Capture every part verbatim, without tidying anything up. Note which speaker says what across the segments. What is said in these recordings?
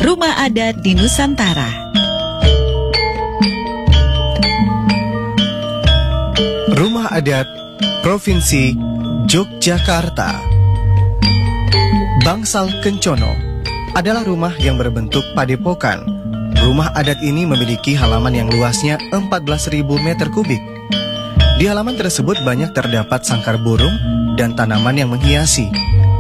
Speaker 1: Rumah Adat di Nusantara.
Speaker 2: Rumah Adat Provinsi Yogyakarta. Bangsal Kencono adalah rumah yang berbentuk padepokan. Rumah adat ini memiliki halaman yang luasnya empat belas ribu meter kubik. Di halaman tersebut banyak terdapat sangkar burung dan tanaman yang menghiasi.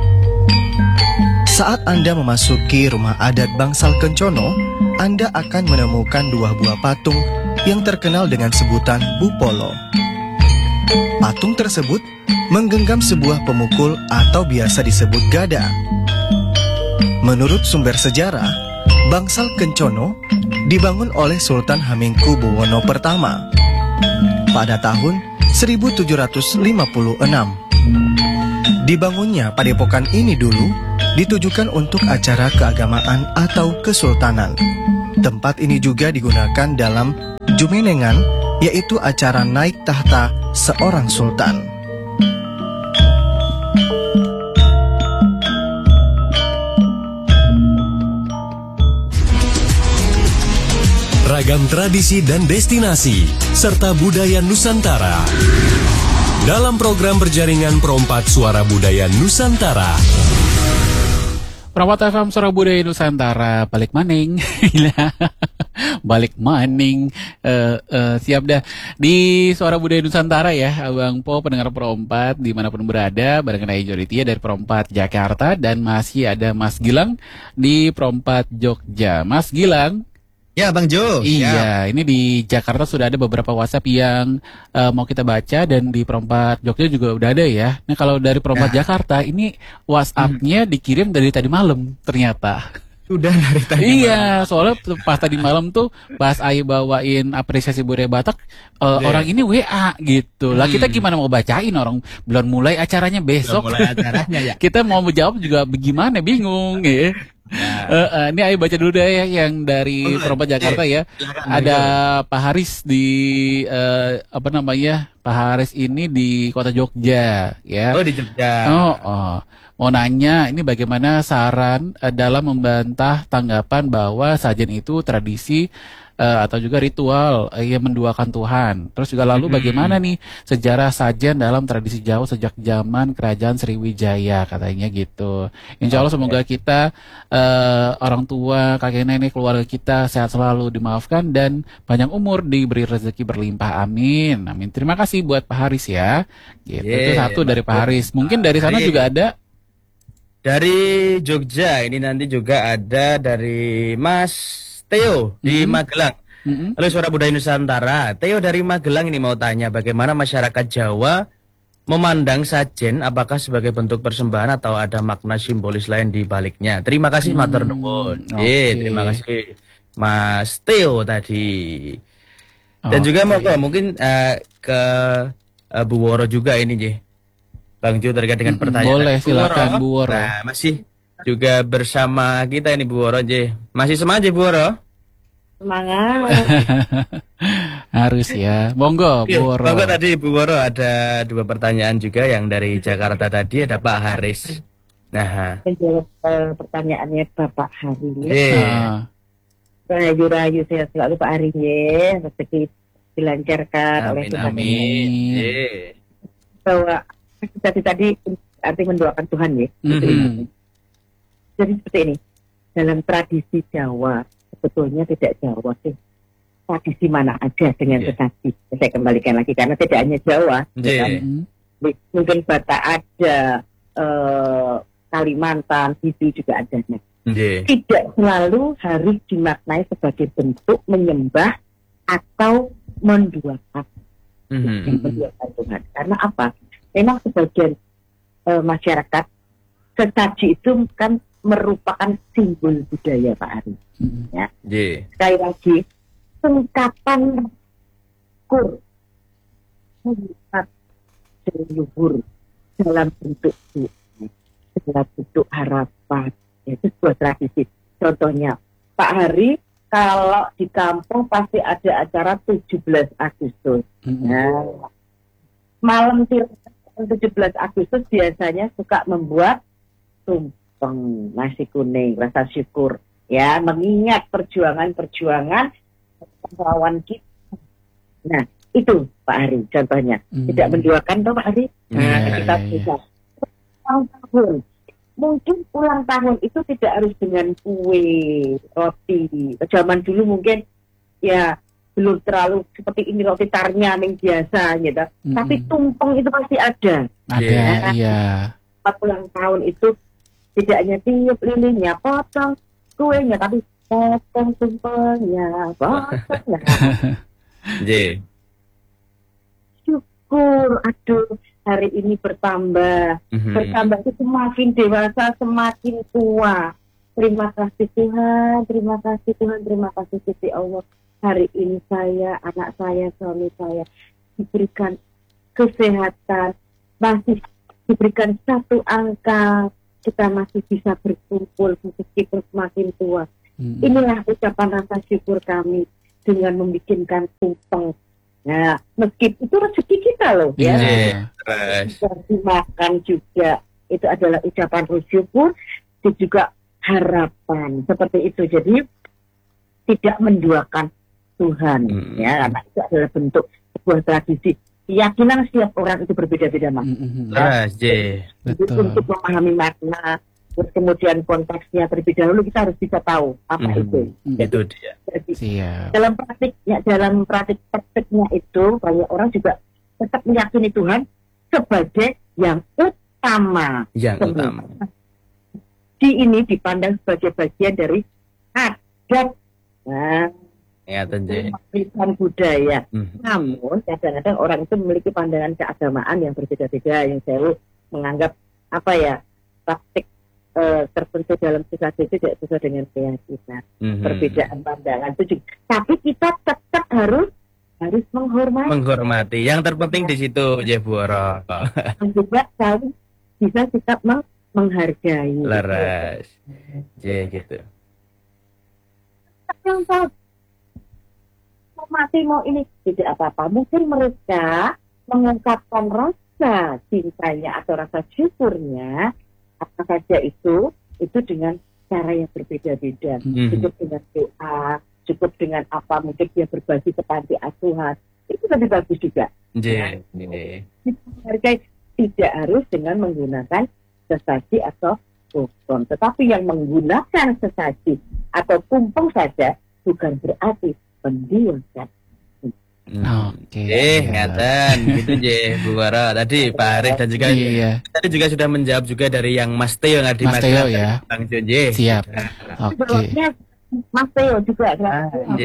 Speaker 2: Saat Anda memasuki rumah adat Bangsal Kencono, Anda akan menemukan dua buah patung yang terkenal dengan sebutan Bupolo. Patung tersebut menggenggam sebuah pemukul atau biasa disebut gada. Menurut sumber sejarah, Bangsal Kencono dibangun oleh Sultan Hamengkubuwono pertama pada tahun seribu tujuh ratus lima puluh enam. Dibangunnya padepokan ini dulu ditujukan untuk acara keagamaan atau kesultanan. Tempat ini juga digunakan dalam Jumenengan, yaitu acara naik tahta seorang sultan.
Speaker 3: Ragam tradisi dan destinasi, serta budaya Nusantara. Dalam program berjaringan Perompak Suara Budaya Nusantara.
Speaker 4: Perompak F M Suara Budaya Nusantara, balik maning. Balik maning. uh, uh, Siap dah. Di Suara Budaya Nusantara ya, Abang Po, pendengar Perompak dimanapun berada, bareng Naya Joditia dari Perompak Jakarta. Dan masih ada Mas Gilang di Perompak Jogja. Mas Gilang.
Speaker 5: Ya, Bang Jo.
Speaker 4: Iya, ya. Ini di Jakarta sudah ada beberapa WhatsApp yang uh, mau kita baca, dan di Perompak Jogja juga udah ada ya. Nah, kalau dari Perompak ya. Jakarta, ini WhatsApp-nya hmm. dikirim dari tadi malam ternyata.
Speaker 5: Sudah dari tadi
Speaker 4: iya,
Speaker 5: malam.
Speaker 4: Soalnya pas tadi malam tuh pas Ayu bawain apresiasi budaya Batak, uh, orang ini W A gitu. Lah hmm. kita gimana mau bacain, orang belum mulai acaranya besok.
Speaker 5: Belum mulai acaranya ya.
Speaker 4: Kita mau menjawab juga bagaimana, bingung ya. Nah. Uh, uh, ini Ayu baca dulu deh ya yang dari Perompak Jakarta ya. Ada Pak Haris di uh, apa namanya? Pak Haris ini di Kota Jogja ya.
Speaker 5: Oh, di Jogja.
Speaker 4: Oh, oh. Mau nanya ini bagaimana saran uh, dalam membantah tanggapan bahwa sajen itu tradisi uh, atau juga ritual uh, yang menduakan Tuhan. Terus juga lalu bagaimana nih sejarah sajen dalam tradisi Jawa sejak zaman Kerajaan Sriwijaya, katanya gitu. Insya Allah semoga kita uh, orang tua, kakek nenek, keluarga kita sehat selalu, dimaafkan dan panjang umur, diberi rezeki berlimpah. Amin. Amin. Terima kasih buat Pak Haris ya. Gitu. Yeah, itu satu dari Pak Haris. Mungkin dari sana juga ada.
Speaker 5: Dari Jogja ini nanti juga ada dari Mas Theo di mm-hmm. Magelang. Mm-hmm. Halo Suara Budaya Nusantara. Theo dari Magelang ini mau tanya bagaimana masyarakat Jawa memandang sajen, apakah sebagai bentuk persembahan atau ada makna simbolis lain di baliknya. Terima kasih mm-hmm. matur nuwun. Okay. Terima kasih Mas Theo tadi. Dan okay. juga mau mungkin uh, ke uh, Bu Woro juga ini J. Bang Jo terkait dengan pertanyaan.
Speaker 4: Boleh, silakan Bu Woro.
Speaker 5: Nah, masih juga bersama kita ini Bu Woro, J. Masih semangat Bu Woro?
Speaker 6: Semangat.
Speaker 4: Harus ya. Monggo Bu Woro.
Speaker 5: Monggo tadi Bu Woro ada dua pertanyaan juga yang dari Jakarta tadi, ada Pak Haris. Nah,
Speaker 6: menjawab pertanyaannya Bapak Haris.
Speaker 5: Eh.
Speaker 6: Rayu-rayu sehat selalu Pak Haris ya, rezeki dilancarkan oleh Tuhan.
Speaker 5: Amin. Eh.
Speaker 6: Bahwa tadi tadi arti mendoakan Tuhan ya.
Speaker 4: Mm-hmm.
Speaker 6: Jadi seperti ini, dalam tradisi Jawa sebetulnya tidak Jawa sih, tradisi mana ada dengan yeah. tetapi saya kembalikan lagi karena tidak hanya Jawa,
Speaker 5: yeah.
Speaker 6: kan? Mungkin Batak ada, eh, Kalimantan, Bidi juga adanya.
Speaker 5: Yeah.
Speaker 6: Tidak selalu harus dimaknai sebagai bentuk menyembah atau menduakan,
Speaker 5: mm-hmm.
Speaker 6: menduakan Tuhan. Karena apa? Memang sebagian e, masyarakat sesaji itu kan merupakan simbol budaya Pak Ari. Mm-hmm. Ya.
Speaker 5: Yeah.
Speaker 6: Sekali lagi, singkatan kur, singkat leluhur dalam bentuk dalam bentuk harapan. Itu sebuah tradisi. Contohnya, Pak Hari kalau di kampung pasti ada acara tujuh belas Agustus. Mm-hmm. Nah, malam tujuh belas Agustus biasanya suka membuat tumpeng nasi kuning rasa syukur ya, mengingat perjuangan-perjuangan lawan kita. Nah, itu Pak Hari contohnya.
Speaker 4: Hmm.
Speaker 6: Tidak mendoakan toh Pak Hari. Nah,
Speaker 4: Iya,
Speaker 6: kita
Speaker 4: iya,
Speaker 6: bisa ulang tahun. Mungkin ulang tahun itu tidak harus dengan kue, roti. Zaman dulu mungkin ya belum terlalu seperti ini roti tarnyaming biasa gitu.
Speaker 4: Mm-mm.
Speaker 6: Tapi tumpeng itu pasti ada.
Speaker 4: Ada,
Speaker 5: Iya.
Speaker 4: iya.
Speaker 6: Pas ulang tahun itu tidak hanya tiup lilinnya, potong kuenya, tapi potong tumpengnya, potong. Nah,
Speaker 5: J.
Speaker 6: syukur, aduh hari ini bertambah.
Speaker 5: Mhm.
Speaker 6: Bertambah itu semakin dewasa, semakin tua. Terima kasih Tuhan, terima kasih Tuhan, terima kasih Gusti Allah. Hari ini saya, anak saya, suami saya diberikan kesehatan, masih diberikan satu angka, kita masih bisa berkumpul meskipun semakin tua.
Speaker 4: Mm-mm.
Speaker 6: Inilah ucapan rasa syukur kami dengan membikinkan tumpeng. Nah, meskipun itu rezeki kita loh, ya.
Speaker 4: Iya.
Speaker 5: Terus.
Speaker 6: Bisa dimakan juga. Itu adalah ucapan syukur, itu juga harapan seperti itu. Jadi tidak menduakan Tuhan,
Speaker 5: Hmm.
Speaker 6: ya, karena itu adalah bentuk sebuah tradisi. Keyakinan setiap orang itu berbeda-beda, Mas.
Speaker 4: Mm-mm.
Speaker 5: Terus J.
Speaker 6: Jadi
Speaker 4: Betul.
Speaker 6: untuk memahami makna, terus kemudian konteksnya terlebih dahulu kita harus bisa tahu apa
Speaker 5: Hmm.
Speaker 6: itu.
Speaker 4: Mm-mm.
Speaker 5: Itu dia.
Speaker 6: Jadi
Speaker 4: Siap.
Speaker 6: dalam praktiknya, dalam praktik praktiknya itu banyak orang juga tetap meyakini Tuhan sebagai yang utama.
Speaker 5: Yang
Speaker 6: Semua.
Speaker 5: utama.
Speaker 6: Di ini dipandang sebagai bagian dari adat. Nah,
Speaker 5: Ya, J.
Speaker 6: warisan budaya.
Speaker 5: Mhm.
Speaker 6: Namun kadang-kadang orang itu memiliki pandangan keagamaan yang berbeda-beda, yang selalu menganggap apa ya praktik eh, tertentu dalam sesaji itu tidak sesuai dengan keyakinan.
Speaker 5: Mhm.
Speaker 6: Perbedaan pandangan itu juga. Tapi kita tetap harus harus menghormati
Speaker 5: Menghormati. Yang terpenting di situ J Buara.
Speaker 6: dan juga saling bisa kita meng- menghargai.
Speaker 5: Laras. J gitu.
Speaker 6: Yang tahu mati mau ini tidak apa-apa. Mungkin mereka mengungkapkan rasa cintanya atau rasa syukurnya apa saja itu itu dengan cara yang berbeda-beda.
Speaker 5: Mhm.
Speaker 6: Cukup dengan doa, cukup dengan apa mungkin dia berbagi ke panti asuhan. Itu lebih bagus juga.
Speaker 5: J.
Speaker 6: Kita menghargai tidak harus dengan menggunakan sesaji atau tumpeng. Tetapi yang menggunakan sesaji atau tumpeng saja bukan berarti pendidikan.
Speaker 4: Oke.
Speaker 5: Eh,
Speaker 4: siap.
Speaker 5: ngatan gitu J Buara. Tadi Pak Arif dan juga
Speaker 4: Iya.
Speaker 5: tadi juga sudah menjawab juga dari yang Mas Teo yang ada di
Speaker 4: Mas Teo,
Speaker 5: Magelang,
Speaker 4: ya.
Speaker 5: Bang Jo J.
Speaker 4: Siap. Oke.
Speaker 6: Sebelumnya Mas Teo juga.
Speaker 5: Ah, J.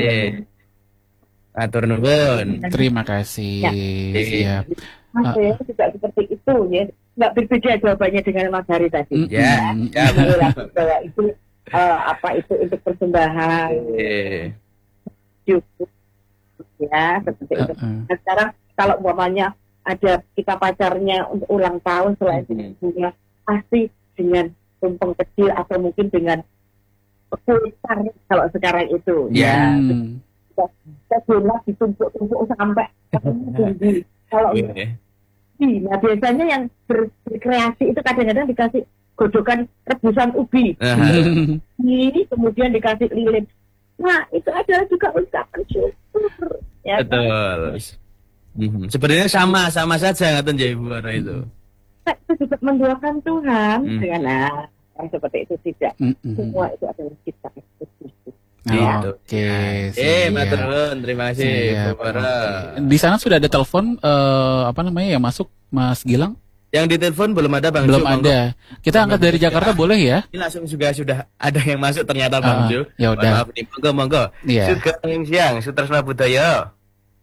Speaker 5: Atur nuwun.
Speaker 4: Terima kasih.
Speaker 6: Ya.
Speaker 4: Siap.
Speaker 6: Mas
Speaker 4: Ah.
Speaker 6: Teo juga seperti itu ya. Nggak berbeda jawabannya dengan Mas Hari tadi.
Speaker 4: Mm-mm.
Speaker 5: Ya, ya.
Speaker 6: Mengulangi bahwa itu eh, apa itu untuk persembahan
Speaker 5: Eh,
Speaker 6: cukup ya seperti itu.
Speaker 4: Uh-uh.
Speaker 6: Nah, sekarang kalau umpamanya ada kita pacarnya untuk ulang tahun selain
Speaker 5: Mhm.
Speaker 6: bunga pasti dengan tumpeng kecil atau mungkin dengan pulsar kalau sekarang itu
Speaker 5: Ya.
Speaker 4: Hmm.
Speaker 6: sebelah ditumpuk-tumpuk sampai tinggi. Kalau
Speaker 5: eh.
Speaker 6: nah biasanya yang ber- berkreasi itu kadang-kadang dikasih godokan rebusan ubi,
Speaker 5: Nah,
Speaker 6: ini kemudian dikasih lilin. Nah itu adalah juga ucapan syukur. Ya, kan?
Speaker 5: betul. Mhm. Sebenarnya sama sama saja ngaten J Buara itu.
Speaker 6: Kita itu juga mendoakan Tuhan
Speaker 5: Hmm.
Speaker 6: dengan nah, yang seperti itu tidak.
Speaker 4: Mm-mm.
Speaker 6: Semua itu adalah kita eksekusi.
Speaker 5: Gitu.
Speaker 4: Oke.
Speaker 5: Eh,
Speaker 4: siap.
Speaker 5: maturun. Terima kasih
Speaker 4: Siap.
Speaker 5: Bu Buara.
Speaker 4: Di sana sudah ada telepon eh, apa namanya yang masuk Mas Gilang?
Speaker 5: Yang ditelepon belum ada Bang
Speaker 4: Belum
Speaker 5: Jo, monggo.
Speaker 4: ada. Kita angkat dari Jakarta boleh ya?
Speaker 5: Ini langsung juga sudah ada yang masuk ternyata Bang
Speaker 4: Ah,
Speaker 5: Jo.
Speaker 4: ya
Speaker 5: Mohon
Speaker 4: udah.
Speaker 5: Maaf nih, monggo monggo.
Speaker 4: Iya.
Speaker 5: Sugeng siang, Sutresna Budaya.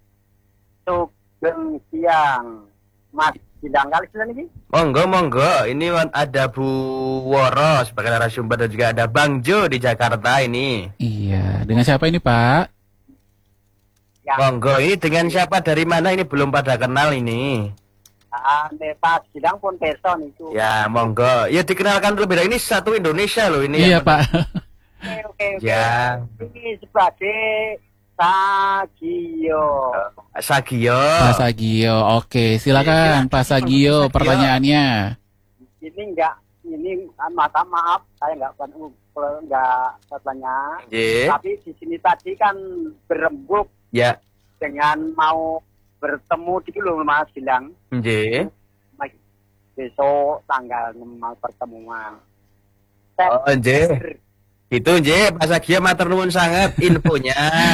Speaker 7: Sugeng siang, Mas Bidang kali sudah nih.
Speaker 5: Monggo monggo. Ini ada Bu Woro sebagai narasumber dan juga ada Bang Jo di Jakarta ini.
Speaker 4: Iya. Dengan siapa ini Pak?
Speaker 7: Ya,
Speaker 5: Monggo, ini dengan siapa dari mana ini belum pada kenal ini.
Speaker 7: ane Pak Bidang pun person itu.
Speaker 5: Ya, monggo. Ya dikenalkan terlebih dahulu ini satu Indonesia loh ini.
Speaker 4: Iya
Speaker 5: yang-
Speaker 4: Pak.
Speaker 7: Oke oke oke.
Speaker 5: Ya.
Speaker 7: Ini sebagai Sagio.
Speaker 5: Sagio.
Speaker 4: Pak Sagio. Oke, silakan Pak Sagio
Speaker 5: Sagio.
Speaker 4: pertanyaannya.
Speaker 7: Ini enggak, ini mata maaf saya enggak enggak katanya.
Speaker 5: Nggih.
Speaker 7: Tapi di sini tadi kan berembuk
Speaker 5: Ya.
Speaker 7: dengan mau bertemu gitu loh Mas bilang.
Speaker 5: Nggih.
Speaker 7: Besok tanggal enam mau pertemuan.
Speaker 5: Oh, nggih. Gitu nggih, Pak Sagia matur nuwun sangat infonya.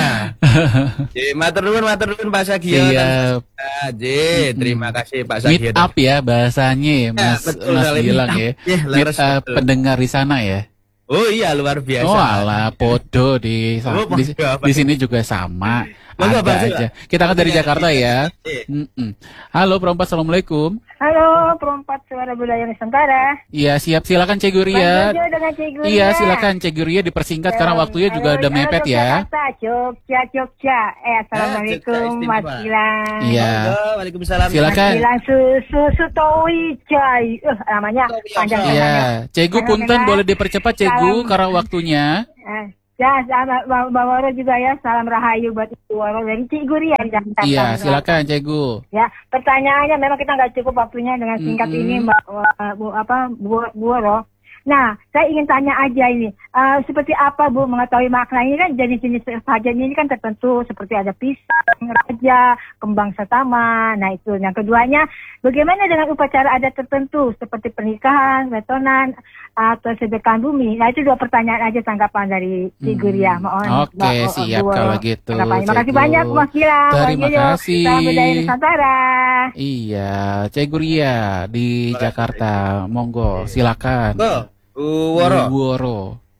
Speaker 5: Nggih, matur nuwun matur nuwun Pak Sagia.
Speaker 4: Siap.
Speaker 5: Nggih, terima kasih Pak
Speaker 4: Meet
Speaker 5: Sagia.
Speaker 4: up ya bahasanya ya, Mas,
Speaker 5: betul
Speaker 4: Mas
Speaker 5: sekali,
Speaker 4: Gilang
Speaker 5: meet
Speaker 4: ya.
Speaker 5: up. Ya,
Speaker 4: Meet
Speaker 5: laras,
Speaker 4: up
Speaker 5: betul.
Speaker 4: pendengar di sana ya.
Speaker 5: Oh iya, luar biasa.
Speaker 4: Oh alah, podo di
Speaker 5: Oh,
Speaker 4: di,
Speaker 5: podo, apa
Speaker 4: di
Speaker 5: sih?
Speaker 4: sini juga sama.
Speaker 5: Monggo,
Speaker 4: Ada
Speaker 5: Pak,
Speaker 4: aja. Kita kan dari
Speaker 5: Iya,
Speaker 4: Jakarta
Speaker 5: iya.
Speaker 4: ya. Mm-mm. Halo Perempat, Assalamualaikum.
Speaker 8: Halo, Perempat Suara Budaya Nusantara.
Speaker 4: Iya, siap. Silakan Cik Guria.
Speaker 8: Bang Jojo dengan Cik Guria.
Speaker 4: Iya, silakan Cik Guria dipersingkat karena waktunya juga
Speaker 8: Halo,
Speaker 4: udah mepet
Speaker 8: halo,
Speaker 4: ya.
Speaker 8: Jakarta, Jogja, Jogja. Eh, Assalamualaikum,
Speaker 5: Jogja
Speaker 8: Mas
Speaker 5: istimewa.
Speaker 8: Gilang.
Speaker 4: Iya.
Speaker 5: Monggo, Waalaikumsalam.
Speaker 4: Silakan.
Speaker 8: Gilang Susu Sutowi Jai. Eh, namanya panjang
Speaker 5: Iya.
Speaker 4: Iya,
Speaker 8: namanya.
Speaker 4: Cegu
Speaker 8: Halo,
Speaker 4: punten
Speaker 8: Mila.
Speaker 4: boleh dipercepat Cegu
Speaker 8: Salam.
Speaker 4: karena waktunya.
Speaker 8: Eh, ya, sama Bang Bang Waro juga ya. Salam rahayu buat Ibu Waro dari Cik Guria. Jakarta.
Speaker 4: Iya, silakan Cegu.
Speaker 8: Ya, pertanyaannya memang kita nggak cukup waktunya dengan singkat
Speaker 4: Mm-mm.
Speaker 8: ini, Mbak uh, Bu apa Bu, Bu Waro. Nah, saya ingin tanya aja ini, uh, seperti apa Bu mengetahui makna ini kan jenis-jenis sajian ini kan tertentu seperti ada pisang, raja, kembang setama. Nah itu. Yang keduanya, bagaimana dengan upacara adat tertentu seperti pernikahan, wetonan, atau sedekah bumi? Nah itu dua pertanyaan aja tanggapan dari Cik Guria. Mohon.
Speaker 4: Oke,
Speaker 8: Mbak,
Speaker 4: siap
Speaker 8: Bu Waro.
Speaker 4: kalau gitu.
Speaker 8: Tanggapannya. Makasih
Speaker 4: Cegu.
Speaker 8: banyak Mas Gilang.
Speaker 4: Terima
Speaker 8: Bang Jojo.
Speaker 4: kasih.
Speaker 8: Salam budaya Nusantara.
Speaker 4: Iya, Cik Guria di
Speaker 5: Terima kasih.
Speaker 4: Jakarta. Monggo, silakan.
Speaker 5: Monggo, Bu Woro.
Speaker 4: Bu Woro.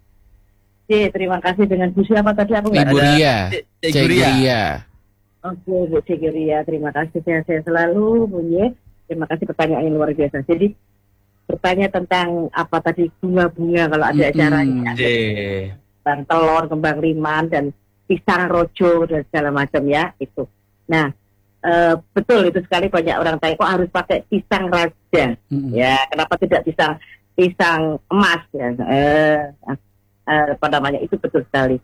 Speaker 6: Oke, terima kasih dengan Bu siapa tadi aku nggak
Speaker 4: Ibu
Speaker 5: ada.
Speaker 4: Ria.
Speaker 5: Cik-
Speaker 4: Cik
Speaker 5: Cik Guria.
Speaker 4: Guria.
Speaker 6: Oke, Bu Cigeria, terima kasih sehat-sehat selalu, Bu Ye. Terima kasih pertanyaan yang luar biasa. Jadi bertanya tentang apa tadi bunga-bunga kalau ada
Speaker 4: Mm-mm.
Speaker 6: acaranya,
Speaker 5: Nggih.
Speaker 6: kembang telur, kembang riman dan pisang rojo dan segala macam ya itu. Nah, eh, betul itu sekali banyak orang tanya kok harus pakai pisang raja.
Speaker 4: Mm-mm.
Speaker 6: Ya, kenapa tidak pisang pisang emas ya? Eh, eh, apa namanya itu betul sekali.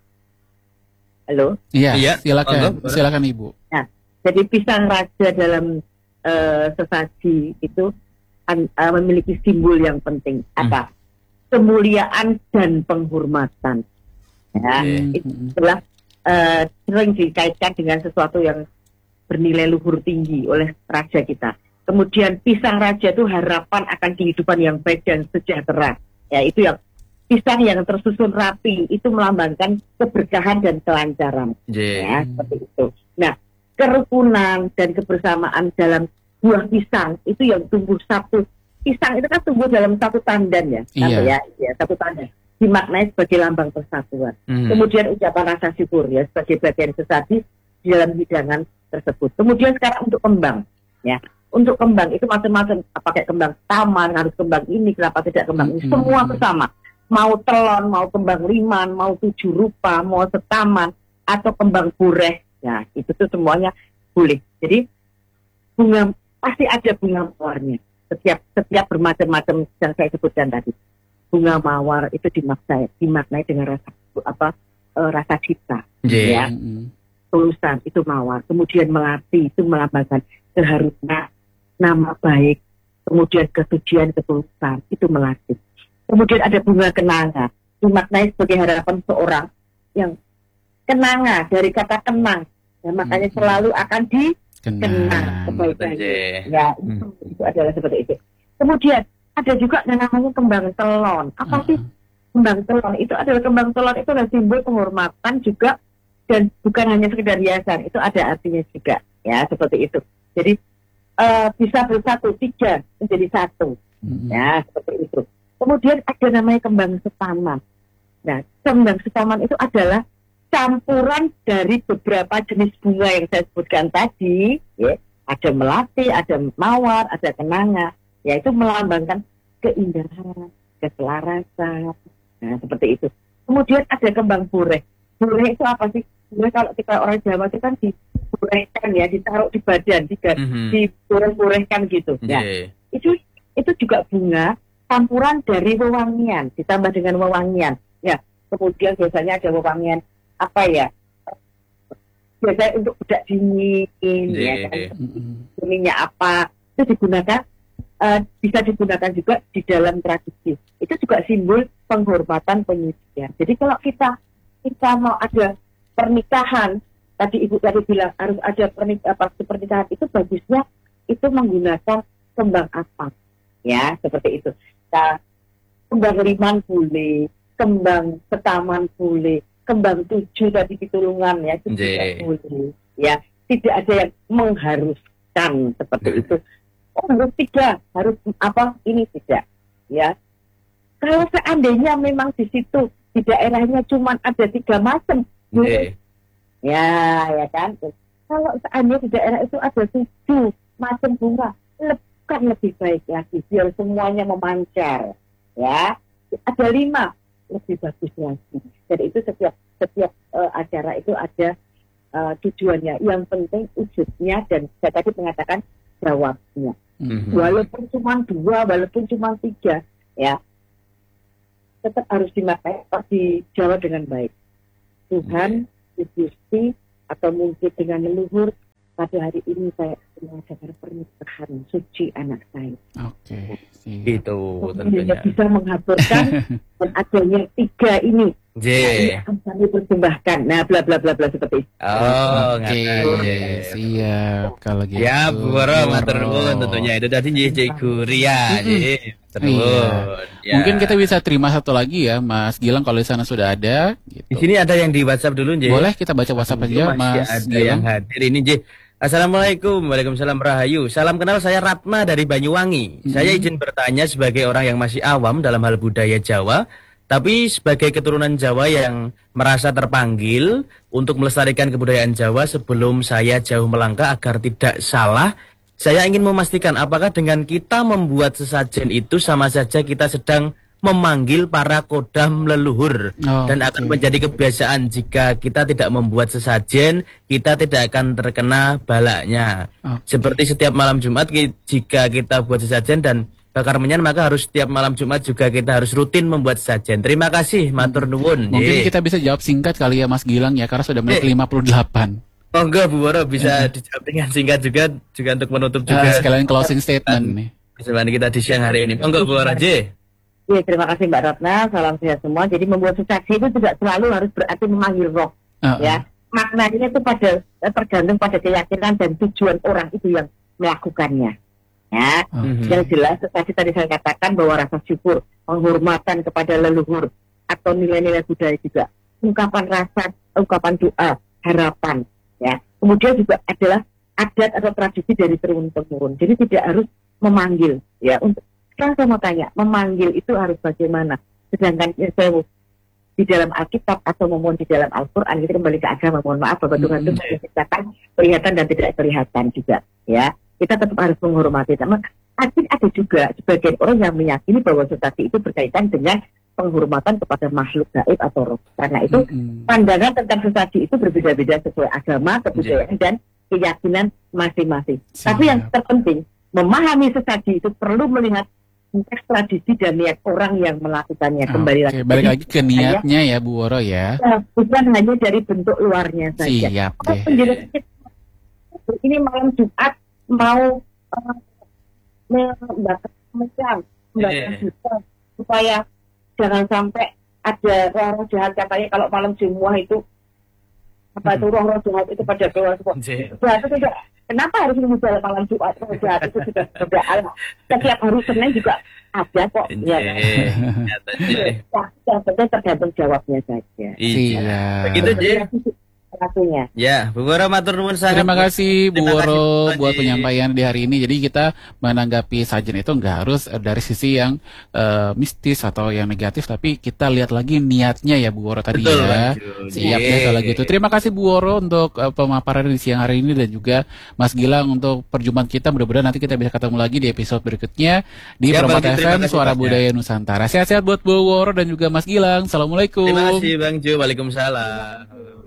Speaker 6: Halo.
Speaker 4: Iya,
Speaker 5: Iya,
Speaker 4: silakan.
Speaker 5: monggo.
Speaker 4: Silakan Ibu.
Speaker 6: Jadi pisang raja dalam eh, sesaji itu an- eh, memiliki simbol yang penting. Apa? Kemuliaan dan penghormatan. Ya,
Speaker 5: Oke.
Speaker 6: itu adalah eh, sering dikaitkan dengan sesuatu yang bernilai luhur tinggi oleh raja kita. Kemudian pisang raja itu harapan akan kehidupan yang baik dan sejahtera. Ya, itu yang pisang yang tersusun rapi itu melambangkan keberkahan dan kelancaran.
Speaker 5: Nggih.
Speaker 6: Ya, seperti itu. Nah, kerukunan dan kebersamaan dalam buah pisang itu yang tumbuh satu. Pisang itu kan tumbuh dalam satu tandan ya,
Speaker 4: Iya.
Speaker 6: Tante ya, ya satu tandan. Dimaknai sebagai lambang persatuan.
Speaker 5: Mhm.
Speaker 6: Kemudian ucapan rasa syukur ya sebagai bagian sesaji di dalam hidangan tersebut. Kemudian sekarang untuk kembang, ya. Untuk kembang itu macam-macam. Pakai kembang taman, harus kembang ini, kenapa tidak kembang ini?
Speaker 4: Mhm.
Speaker 6: Semua bersama. Mau telon, mau kembang liman, mau tujuh rupa, mau setaman, atau kembang bureh. Ya, itu tuh semuanya boleh. Jadi bunga pasti ada bunga mawarnya. Setiap setiap bermacam-macam yang saya sebutkan tadi. Bunga mawar itu dimaknai dimaknai dengan rasa apa eh, rasa cinta,
Speaker 5: Nggih.
Speaker 6: ya.
Speaker 4: Mm-mm.
Speaker 6: Tulusan itu mawar. Kemudian melati itu melambangkan keharusan, nama baik. Kemudian kesucian, ketulusan itu melati. Kemudian ada bunga kenanga, dimaknai sebagai harapan seorang yang kenanga dari kata kenang. Ya, makanya
Speaker 4: Mhm.
Speaker 6: selalu akan dikenang
Speaker 4: Kenang.
Speaker 6: kebaikannya.
Speaker 5: Nggih.
Speaker 6: Ya, itu, itu adalah seperti itu. Kemudian ada juga yang namanya kembang telon. Apa sih kembang telon? Itu adalah kembang telon itu adalah simbol penghormatan juga dan bukan hanya sekedar hiasan. Itu ada artinya juga. Ya, seperti itu. Jadi eh, bisa bersatu tiga menjadi satu.
Speaker 4: Mm-mm.
Speaker 6: Ya, seperti itu. Kemudian ada namanya kembang setaman. Nah, kembang setaman itu adalah campuran dari beberapa jenis bunga yang saya sebutkan tadi. Ya. Ada melati, ada mawar, ada kenanga. Ya, itu melambangkan keindahan, keselarasan. Nah, seperti itu. Kemudian ada kembang bureh. Bureh itu apa sih? Bureh kalau kita orang Jawa itu kan diburehkan ya, ditaruh di badan, diga-
Speaker 5: Mhm.
Speaker 6: dibureh-burehkan gitu. Ya,
Speaker 5: Nggih.
Speaker 6: itu itu juga bunga campuran dari wewangian ditambah dengan wewangian ya. Kemudian biasanya ada wewangian apa ya, biasanya untuk bedak dingin ya kan,
Speaker 5: Nggih.
Speaker 4: Mm-mm.
Speaker 6: kuningnya apa itu digunakan uh, bisa digunakan juga di dalam tradisi. Itu juga simbol penghormatan penyucian. Jadi kalau kita kita mau ada pernikahan, tadi Ibu tadi bilang harus ada pernikahan, pasti pernikahan itu bagusnya itu menggunakan kembang asap, ya seperti itu. Nah, kembang riman boleh, kembang setaman boleh, kembang tujuh tadi pitulungan ya, itu juga boleh. Ya, tidak ada yang mengharuskan seperti itu. Oh, harus tiga, harus apa? Ini tidak, ya. Kalau seandainya memang di situ di daerahnya cuma ada tiga macam, ya, ya kan. Kalau seandainya di daerah itu ada tujuh macam bunga, kan lebih baik lagi biar semuanya memancar, ya. Ada lima, lebih bagus lagi. Jadi itu setiap setiap uh, acara itu ada uh, tujuannya. Yang penting wujudnya dan saya tadi mengatakan jawabnya. Mm-hmm. Walaupun cuma dua, walaupun cuma tiga, ya, tetap harus dimaknai, dijawab dengan baik. Tuhan, Gusti, atau mungkin dengan leluhur, pada hari ini saya mengadakan pernikahan suci anak saya.
Speaker 4: Oke, okay,
Speaker 5: gitu tentunya.
Speaker 6: Bisa menghaturkan dan adanya tiga ini.
Speaker 5: J.
Speaker 6: Nah, ini akan kami persembahkan. Nah, bla bla bla bla seperti itu.
Speaker 5: Oh,
Speaker 4: oke, okay, siap kalau gitu.
Speaker 5: Ya, Bu Woro, matur nuwun tentunya itu tadi J Guria, J.
Speaker 4: Ya. Mungkin kita bisa terima satu lagi ya, Mas Gilang kalau di sana sudah ada. Gitu.
Speaker 5: Di sini ada yang di WhatsApp dulu, J.
Speaker 4: Boleh kita baca WhatsApp aja, Mas
Speaker 5: ada
Speaker 4: Gilang.
Speaker 5: Yang hadir ini, J. Assalamualaikum, waalaikumsalam rahayu. Salam kenal, saya Ratna dari Banyuwangi. Mm-hmm. Saya izin bertanya sebagai orang yang masih awam dalam hal budaya Jawa, tapi sebagai keturunan Jawa yang merasa terpanggil untuk melestarikan kebudayaan Jawa sebelum saya jauh melangkah agar tidak salah. Saya ingin memastikan apakah dengan kita membuat sesajen itu sama saja kita sedang memanggil para kodam leluhur, oh, dan akan okay. menjadi kebiasaan jika kita tidak membuat sesajen, kita tidak akan terkena balaknya. Okay. Seperti setiap malam Jumat jika kita buat sesajen dan bakar menyan, maka harus setiap malam Jumat juga kita harus rutin membuat sesajen. Terima kasih, matur nuwun.
Speaker 4: Mungkin Ye. kita bisa jawab singkat kali ya Mas Gilang ya, karena sudah menit lima puluh delapan.
Speaker 5: Oh enggak, Bu Woro, bisa dijawab dengan singkat juga, juga untuk menutup juga.
Speaker 4: Uh, sekalian closing statement nih.
Speaker 5: Persembahan kita di siang hari ini. Oh enggak, Bu Woro, J.
Speaker 6: Ya, terima kasih Mbak Ratna, salam sehat semua. Jadi membuat sesaji itu tidak selalu harus berarti memanggil roh, uh-uh. ya. Maknanya itu pada tergantung pada keyakinan dan tujuan orang itu yang melakukannya. Ya, uh-huh. Yang jelas sesaji tadi saya katakan bahwa rasa syukur, penghormatan kepada leluhur atau nilai-nilai budaya juga, ungkapan rasa, ungkapan doa, harapan, ya. Kemudian juga adalah adat atau tradisi dari turun-temurun. Jadi tidak harus memanggil, ya. Untuk sekarang saya mau tanya, memanggil itu harus bagaimana? Sedangkan ya, saya di dalam Alkitab atau mohon di dalam Al-Quran, kita kembali ke agama, mohon maaf bahwa Tuhan itu menciptakan kelihatan dan tidak kelihatan juga, ya. Kita tetap harus menghormati. Tapi ada juga sebagian orang yang meyakini bahwa sesaji itu berkaitan dengan penghormatan kepada makhluk gaib atau roh. Karena itu mm-hmm. pandangan tentang sesaji itu berbeda-beda sesuai agama, kebudayaan dan keyakinan masing-masing. Siap. Tapi yang terpenting, memahami sesaji itu perlu melihat konteks tradisi dan niat orang yang melakukannya. Kembali
Speaker 4: okay,
Speaker 6: lagi.
Speaker 4: Balik lagi ke niatnya ya Bu Woro ya.
Speaker 6: Bukan hanya dari bentuk luarnya saja.
Speaker 4: Siap deh.
Speaker 6: Ini malam Jumat mau uh, membakar mencang, membakar hutan, supaya jangan sampai ada roh-roh jahat. Katanya kalau malam Jumat itu apa itu roh-roh jahat itu pada keluar semua. Jahat itu tidak. Kenapa harus mengumpul malam Jumat? Roh jahat itu sudah berbeda. Setiap hari Senin juga ada kok. Ya, yang penting tergantung jawabnya saja.
Speaker 4: Iya.
Speaker 5: Begitu J.
Speaker 6: Satunya.
Speaker 5: Ya, Bu Woro matur nuwun sangat.
Speaker 4: Terima kasih Bu Woro buat penyampaian di hari ini. Jadi kita menanggapi sajen itu nggak harus dari sisi yang uh, mistis atau yang negatif, tapi kita lihat lagi niatnya ya Bu Woro tadi. Betul, ya. Lanjut. Siap ya kalau gitu. Terima kasih Bu Woro untuk uh, pemaparan di siang hari ini dan juga Mas Gilang untuk perjumpaan kita. Mudah-mudahan nanti kita bisa ketemu lagi di episode berikutnya di ya, Perempat F M Suara Budaya Nusantara. Sehat-sehat buat Bu Woro dan juga Mas Gilang. Assalamualaikum.
Speaker 5: Terima kasih Bang Jo. Waalaikumsalam.